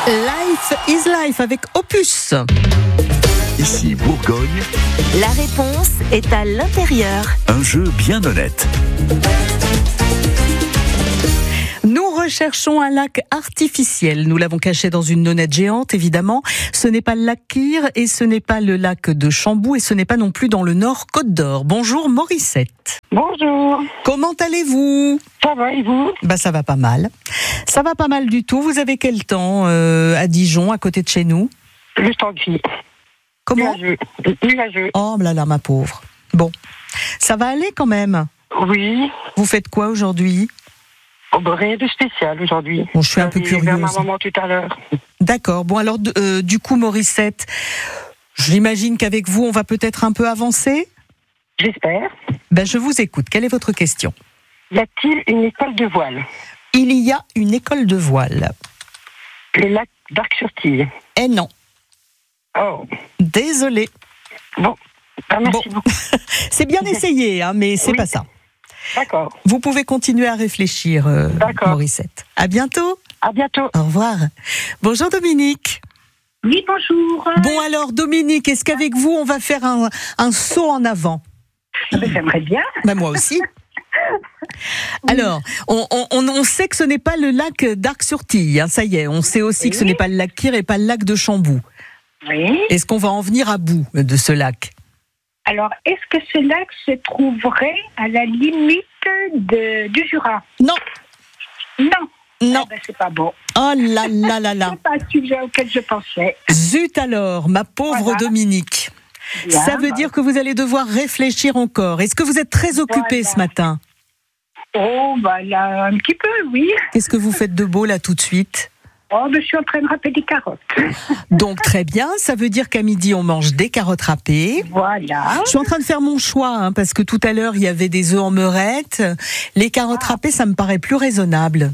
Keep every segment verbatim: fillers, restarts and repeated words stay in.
Life is Life avec Opus. Ici Bourgogne, la réponse est à l'intérieur. Un jeu bien honnête. Nous recherchons un lac artificiel. Nous l'avons caché dans une nonnette géante, évidemment. Ce n'est pas le lac Kyr et ce n'est pas le lac de Chambou et ce n'est pas non plus dans le Nord Côte d'Or. Bonjour Morissette. Bonjour. Comment allez-vous ? Ça va et vous ? Bah ça va pas mal. Ça va pas mal du tout. Vous avez quel temps euh, à Dijon, à côté de chez nous ? Juste en vie. Comment ? Nuageux. Nuageux. Oh là là, ma pauvre. Bon, ça va aller quand même. Oui. Vous faites quoi aujourd'hui ? Oh, bah, rien de spécial aujourd'hui. Bon, je suis un peu J'ai vu ma curieuse. maman tout à l'heure. D'accord. Bon, alors, euh, du coup, Morissette, j'imagine qu'avec vous, on va peut-être un peu avancer ? J'espère. Ben, je vous écoute. Quelle est votre question ? Y a-t-il une école de voile ? Il y a une école de voile. Le lac d'Arc-sur-Tille. Eh non. Oh. Désolée. Bon. Ah, merci Bon. beaucoup. C'est bien essayé, hein, mais c'est Oui. pas ça. D'accord. Vous pouvez continuer à réfléchir, euh, D'accord. Morissette. À bientôt. À bientôt. Au revoir. Bonjour Dominique. Oui, bonjour. Bon alors Dominique, est-ce qu'avec vous on va faire un, un saut en avant ? J'aimerais bien. Ben moi aussi. Alors, on, on, on sait que ce n'est pas le lac d'Arc-sur-Tille, hein, ça y est. On sait aussi que ce Oui. n'est pas le lac Kyr et pas le lac de Chambou. Oui. Est-ce qu'on va en venir à bout de ce lac ? Alors, est-ce que ce lac se trouverait à la limite de, du Jura ? Non, Non. non. Ah ben, c'est pas bon. Oh là là là là. C'est pas un sujet auquel je pensais. Zut alors, ma pauvre Voilà. Dominique. Bien, Ça veut bah. dire que vous allez devoir réfléchir encore. Est-ce que vous êtes très occupée Voilà. ce matin ? Oh, bah là, un petit peu, oui. Qu'est-ce que vous faites de beau là tout de suite ? Oh, ben, je suis en train de râper des carottes. Donc très bien, ça veut dire qu'à midi on mange des carottes râpées. Voilà. Je suis en train de faire mon choix, hein, parce que tout à l'heure il y avait des œufs en meurette. Les carottes râpées, ça me paraît plus raisonnable.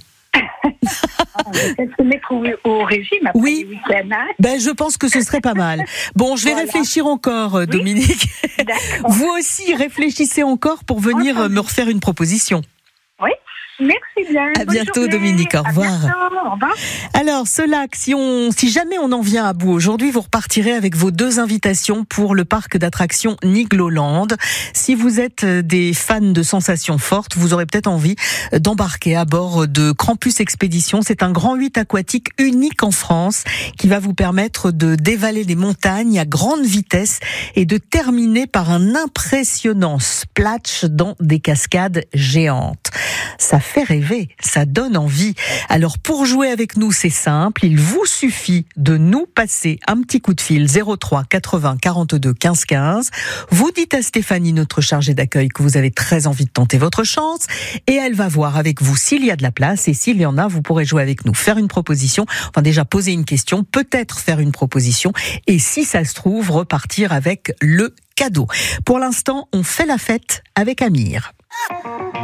Est-ce que mettre au, au régime après Oui. le week-end, hein ? Ben je pense que ce serait pas mal. Bon, je vais Voilà. réfléchir encore, euh, Dominique. D'accord. Vous aussi réfléchissez encore pour venir euh, Entendu. me refaire une proposition. Oui. Merci bien. À Bonne bientôt, journée. Dominique. Au À revoir. bientôt. Au revoir. Alors, ce lac, si, on, si jamais on en vient à bout aujourd'hui, vous repartirez avec vos deux invitations pour le parc d'attractions Nigloland. Si vous êtes des fans de sensations fortes, vous aurez peut-être envie d'embarquer à bord de Krampus Expédition. C'est un grand huit aquatique unique en France qui va vous permettre de dévaler les montagnes à grande vitesse et de terminer par un impressionnant splash dans des cascades géantes. Ça fait rêver, ça donne envie. Alors pour jouer avec nous, c'est simple, il vous suffit de nous passer un petit coup de fil zéro trois quatre-vingts quarante-deux quinze quinze. Vous dites à Stéphanie, notre chargée d'accueil, que vous avez très envie de tenter votre chance et elle va voir avec vous s'il y a de la place et s'il y en a, vous pourrez jouer avec nous, faire une proposition, enfin déjà poser une question, peut-être faire une proposition et si ça se trouve, repartir avec le cadeau. Pour l'instant, on fait la fête avec Amir.